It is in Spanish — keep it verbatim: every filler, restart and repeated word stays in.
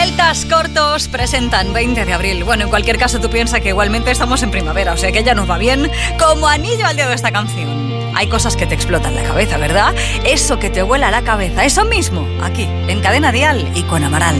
Celtas Cortos presentan veinte de abril. Bueno, en cualquier caso tú piensas que igualmente estamos en primavera, o sea que ya nos va bien como anillo al dedo esta canción. Hay cosas que te explotan la cabeza, ¿verdad? Eso que te vuela la cabeza, eso mismo, aquí, en Cadena Dial y con Amaral.